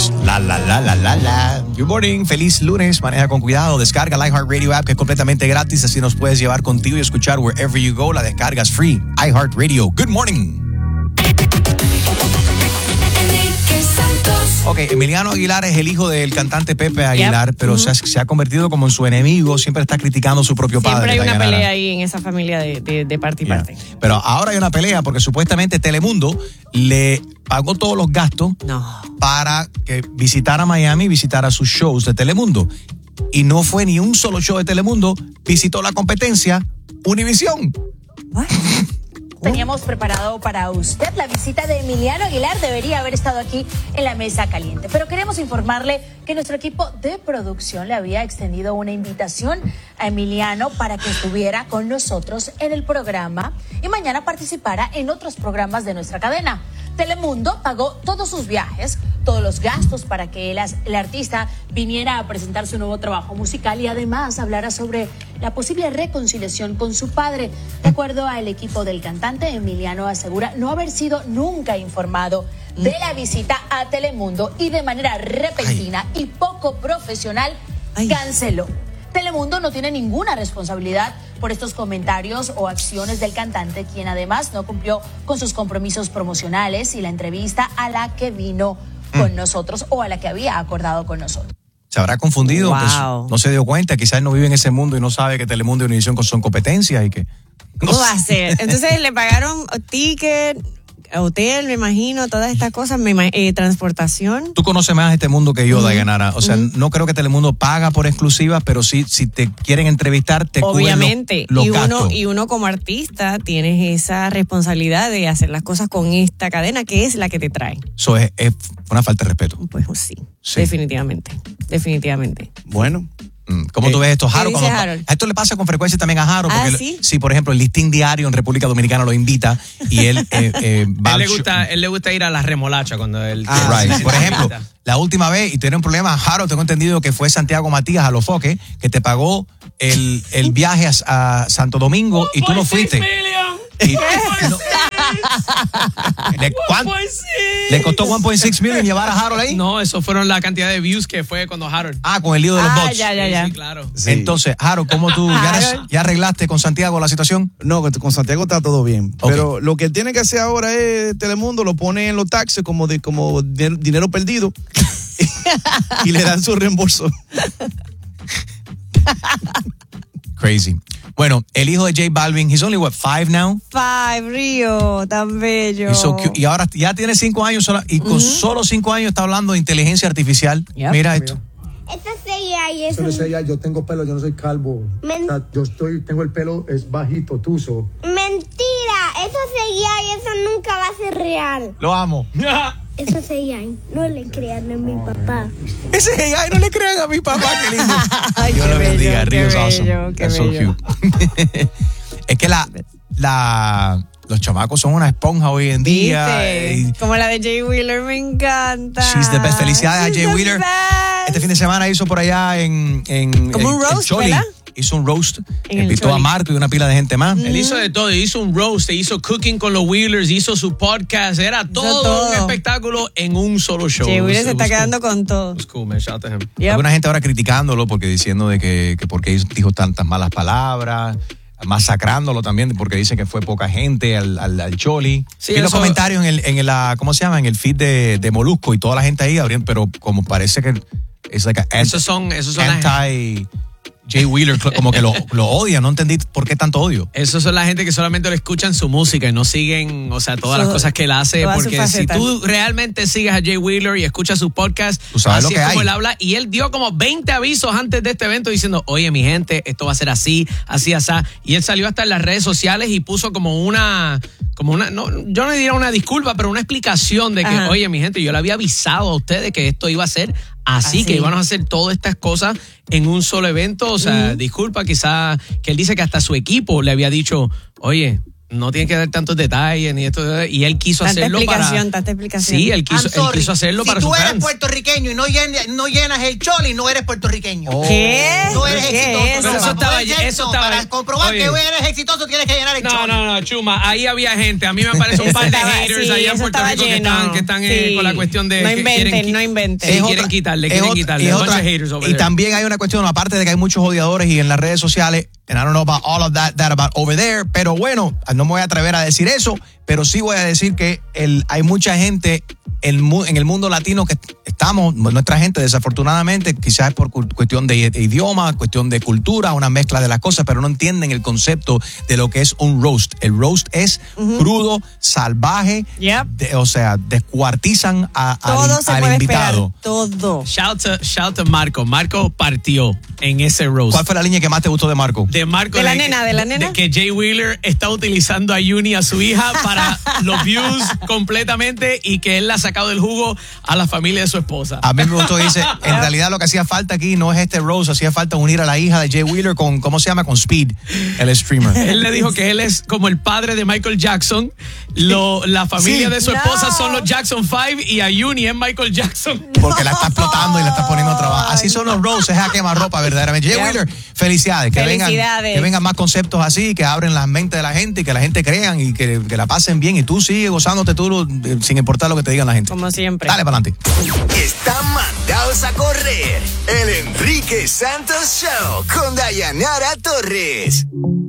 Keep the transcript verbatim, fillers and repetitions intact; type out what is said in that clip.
Unidos. La, la, la, la, la, la. Good morning, feliz lunes, maneja con cuidado, descarga la iHeartRadio app que es completamente gratis, así nos puedes llevar contigo y escuchar wherever you go, la descargas free. iHeartRadio, good morning. Ok, Emiliano Aguilar es el hijo del cantante Pepe Aguilar, yep. pero uh-huh. se, ha, se ha convertido como en su enemigo, siempre está criticando a su propio siempre padre. Siempre hay una pelea ahí en esa familia de, de, de parte y yeah. parte. Pero ahora hay una pelea porque supuestamente Telemundo le pagó todos los gastos no. para que visitara Miami y visitara sus shows de Telemundo. Y no fue ni un solo show de Telemundo, visitó la competencia Univisión. ¿What? Teníamos preparado para usted la visita de Emiliano Aguilar, debería haber estado aquí en la mesa caliente, pero queremos informarle que nuestro equipo de producción le había extendido una invitación a Emiliano para que estuviera con nosotros en el programa y mañana participara en otros programas de nuestra cadena. Telemundo pagó todos sus viajes, todos los gastos para que el, el artista viniera a presentar su nuevo trabajo musical y además hablara sobre la posible reconciliación con su padre. De acuerdo al equipo del cantante, Emiliano asegura no haber sido nunca informado de la visita a Telemundo y de manera repentina Ay. y poco profesional Ay. canceló. Telemundo no tiene ninguna responsabilidad por estos comentarios o acciones del cantante, quien además no cumplió con sus compromisos promocionales y la entrevista a la que vino mm. con nosotros o a la que había acordado con nosotros. Se habrá confundido, wow. pues, no se dio cuenta, quizás no vive en ese mundo y no sabe que Telemundo y Univisión son competencias y que... No ¿Cómo va a ser? Entonces le pagaron ticket, hotel, me imagino, todas estas cosas, me imag- eh, transportación. Tú conoces más este mundo que yo, mm. Dayanara. O sea, mm. no creo que Telemundo paga por exclusivas, pero sí, si te quieren entrevistar, te Obviamente. cubren los, los y gastos. uno Y uno como artista tienes esa responsabilidad de hacer las cosas con esta cadena que es la que te trae. Eso es, es una falta de respeto. Pues sí, sí. definitivamente, definitivamente. Bueno. ¿Cómo tú ves esto, Harold? ¿Qué dice Harold? Esto le pasa con frecuencia también a Harold. ¿Ah, porque sí? Si, por ejemplo, el Listín Diario en República Dominicana lo invita y él eh, eh, va él, le gusta, él le gusta ir a la remolacha cuando él... Ah, right. Por ejemplo, la última vez, y tiene un problema, Harold, tengo entendido que fue Santiago Matías a Los Foques, que te pagó el, el viaje a, a Santo Domingo y tú no fuiste. Y, no, ¿Le, ¿Le costó uno punto seis million llevar a Harold ahí? No, eso fueron la cantidad de views que fue cuando Harold. Ah, con el lío de los ah, bots. Ya, ya, ya. Sí, claro. Sí. Entonces, Harold, ¿cómo tú ya, ya arreglaste con Santiago la situación? No, con Santiago está todo bien. Okay. Pero lo que tiene que hacer ahora es Telemundo lo pone en los taxes como de como de, dinero perdido y le dan su reembolso. Crazy. Bueno, el hijo de J Balvin, he's only what, five now? Five, Río, tan bello. He's so cute. Y ahora ya tiene cinco años sola, y con uh-huh. solo cinco años está hablando de inteligencia artificial. Yep. Mira esto. Eso es C I A. Eso no es C I A, yo tengo pelo, yo no soy calvo. Men- o sea, yo estoy, tengo el pelo, es bajito, tuzo. Mentira, eso es C I A y eso nunca va a ser real. Lo amo. Eso es C I A, no le crean a mi papá. Ese C I A, no le crean a mi papá, qué lindo. Ay, Dios lo bendiga, Río es awesome. Qué That's bello. so cute. Es que la, la, los chamacos son una esponja hoy en día. Y, Como la de Jay Wheeler, me encanta. She's the best. Felicidades She's a Jay Wheeler. Best. Este fin de semana hizo por allá en... en Como en, un roast, en Choli. ¿verdad? Hizo un roast, En invitó a Marco y una pila de gente más. Mm. Él hizo de todo, hizo un roast, hizo cooking con los Wheelers, hizo su podcast, era todo, todo. un espectáculo en un solo show. Jay Wheeler se está quedando cool. con todo. It was cool, man. Shout out to him. Yep. Alguna gente ahora criticándolo porque diciendo de que, que porque dijo tantas malas palabras, masacrándolo también porque dice que fue poca gente al, al, al Choli. Sí, Vi los eso... comentarios en el, en el, ¿cómo se llama? En el feed de, de Molusco y toda la gente ahí abriendo, pero como parece que es like a esos son, esos son anti... La... Jay Wheeler como que lo, lo odia, no entendí por qué tanto odio. Esos son la gente que solamente le escuchan su música y no siguen, o sea, todas so, las cosas que él hace, porque si tú realmente sigues a Jay Wheeler y escuchas su podcast, tú sabes así lo que es como hay. Él habla, y él dio como veinte avisos antes de este evento diciendo, oye mi gente, esto va a ser así, así, así, y él salió hasta en las redes sociales y puso como una, como una, no, yo no diría una disculpa, pero una explicación de que, Ajá. oye mi gente, yo le había avisado a ustedes que esto iba a ser Así, Así que iban a hacer todas estas cosas en un solo evento. O sea, uh-huh. disculpa, quizá que él dice que hasta su equipo le había dicho, oye, no tiene que dar tantos detalles ni esto, y él quiso Tanta hacerlo explicación, para tanta explicación. Sí, él quiso, él quiso hacerlo si para tú sus eres fans. puertorriqueño y no llenas, no llenas el choli, no eres puertorriqueño. Oh. ¿Qué? No eres ¿Qué exitoso. es eso? Pero eso estaba, Michael Jackson, eso estaba, para comprobar oye, que eres exitoso tienes que llenar el No, choli. no, no, Chuma, ahí había gente. A mí me parece un Eso par de estaba- haters sí, allá en eso Puerto estaba Rico que lleno. están, que están eh, Sí. con la cuestión de No que inventen, quieren, qui- no inventen. Sí, Es quieren otra- quitarle, es quieren otra- quitarle. es A bunch otra- of haters over y there. también hay una cuestión, aparte de que hay muchos odiadores y en las redes sociales, and I don't know about all of that, that about over there, pero bueno, no me voy a atrever a decir eso, pero sí voy a decir que el, hay mucha gente el, en el mundo latino que estamos, nuestra gente desafortunadamente, quizás por cu- cuestión de, de idioma, cuestión de cultura, una mezcla de las cosas, pero no entienden el concepto de lo que es un roast. El roast es uh-huh. crudo, salvaje, yep. de, o sea, descuartizan a, todo al, se al puede invitado. Esperar, todo. Shout to, shout to Marco. Marco partió en ese roast. ¿Cuál fue la línea que más te gustó de Marco? De Marco. De la de, nena, de la nena. De que Jay Wheeler está utilizando a Uni, a su hija, para los views completamente y que él la ha sacado del jugo a la familia de su esposa. A mí me gustó, dice, en realidad lo que hacía falta aquí no es este roast, hacía falta unir a la hija de Jay Wheeler con, ¿cómo se llama? Con Speed, el streamer. Él le dijo que él es como el padre de Michael Jackson, lo, la familia Sí. de su esposa No. son los Jackson Five y a Uni es Michael Jackson. Porque la está explotando y la está poniendo a trabajar. Así son los roasts, es a quemarropa verdaderamente. Jay Yeah. Wheeler, felicidades. Que vengan, Felicidades. que vengan más conceptos así, que abren las mentes de la gente y que la gente crean y que, que la pasen bien. Y tú sigues gozándote tú eh, sin importar lo que te digan la gente. Como siempre. Dale para adelante. Están mandados a correr. El Enrique Santos Show con Dayanara Torres.